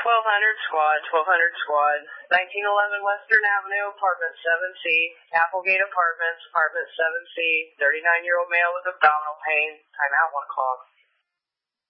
1200 squad, 1911 Western Avenue, apartment 7C, Applegate Apartments, apartment 7C, 39-year-old male with abdominal pain, time out 1 o'clock.